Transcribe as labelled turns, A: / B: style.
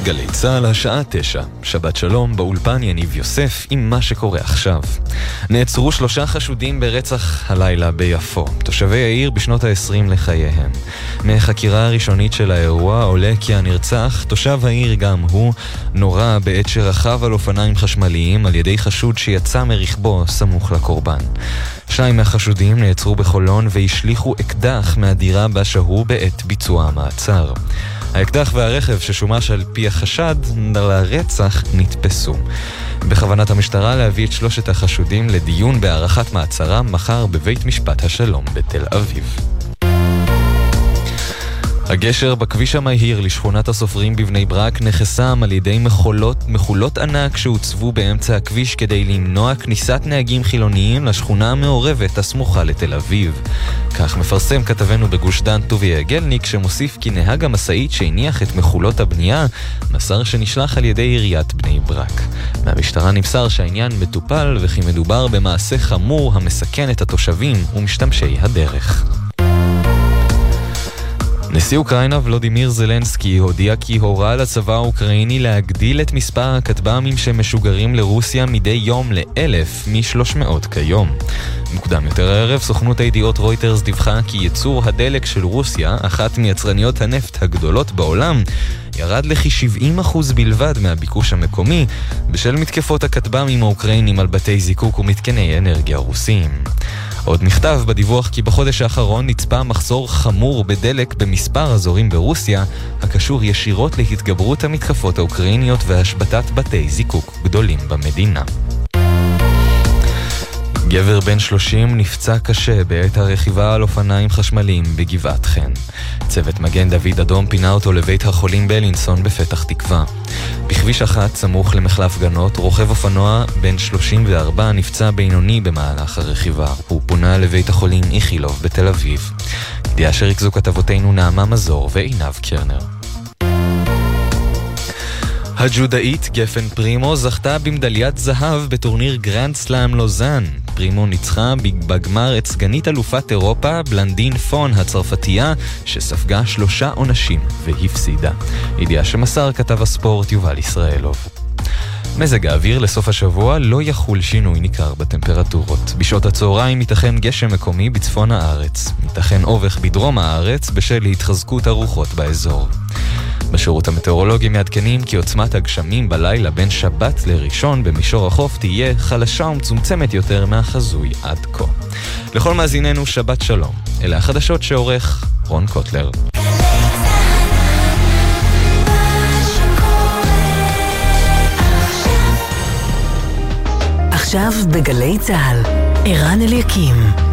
A: גלי צהל, השעה 9. שבת שלום, באולפן יניב יוסף עם מה שקורה עכשיו. נעצרו 3 חשודים ברצח הלילה ביפו, תושבי העיר בשנות ה-20 לחייהם. מחקירה הראשונית של האירוע עולה כי הנרצח, תושב העיר גם הוא, נורה בעת שרכב על אופניים חשמליים על ידי חשוד שיצא מרכבו סמוך לקורבן. 2 מהחשודים נעצרו בחולון והשליחו אקדח מהדירה בה שהו בעת ביצוע המעצר. האקדח והרכב ששומש על פי החשד לרצח נתפסו. בכוונת המשטרה להביא את 3 החשודים לדיון בהארכת מעצרם מחר בבית משפט השלום בתל אביב. הגשר בכביש המהיר לשכונת הסופרים בבני ברק נחסם על ידי מחולות ענק שהוצבו באמצע הכביש כדי למנוע כניסת נהגים חילוניים לשכונה המעורבת הסמוכה לתל אביב. כך מפרסם כתבנו בגוש דן טובי הגלניק, שמוסיף כי נהג המשאית שהניח את מחולות הבנייה מסר שנשלח על ידי עיריית בני ברק. מהמשטרה נמסר שהעניין מטופל וכי מדובר במעשה חמור המסכן את התושבים ומשתמשי הדרך. נשיא אוקראינה ולודימיר זלנסקי הודיע כי הורה לצבא האוקראיני להגדיל את מספר הכטב"מים שמשוגרים לרוסיה מדי יום ל1,000 מ-300 כיום. מוקדם יותר הערב, סוכנות הידיעות רויטרס דיווחה כי ייצור הדלק של רוסיה, אחת מיצרניות הנפט הגדולות בעולם, ירד לכ-70% בלבד מהביקוש המקומי בשל מתקפות הכטב"מים האוקראינים על בתי זיקוק ומתקני אנרגיה רוסיים. עוד נכתב בדיווח כי בחודש האחרון נצפה מחסור חמור בדלק במספר אזורים ברוסיה, הקשור ישירות להתגברות המתקפות האוקראיניות והשבתת בתי זיקוק גדולים במדינה. גבר בן 30 נפצע קשה בעת הרכיבה על אופניים חשמליים בגבעת חן. צוות מגן דוד אדום פינה אותו לבית החולים בלינסון בפתח תקווה. בכביש 1 סמוך למחלף גנות, רוכב אופנוע בן 34 נפצע בינוני במהלך הרכיבה. הוא פונה לבית החולים איכילוב בתל אביב. ידיעה שריכזו כתבותינו נעמה מזור ועינב קרנר. הג'ודאית גפן פרימו זכתה במדליית זהב בטורניר גרנד סלאם לוזאן. פרימו ניצחה בגמר את סגנית אלופת אירופה בלנדין פון הצרפתייה שספגה 3 עונשים והפסידה. ידיעה שמסר כתב הספורט יובל ישראלוב. מזג האוויר לסוף השבוע לא יחול שינוי ניכר בטמפרטורות. בשעות הצהריים ייתכן גשם מקומי בצפון הארץ. ייתכן אובך בדרום הארץ בשל התחזקות הרוחות באזור. בשירות המטאורולוגי מעדכנים כי עוצמת הגשמים בלילה בין שבת לראשון במישור החוף תהיה חלשה ומצומצמת יותר מהחזוי עד כה. לכל מאזיננו שבת שלום. אלה החדשות שעורך רון קוטלר.
B: עכשיו בגלי צהל, ערן אליקים.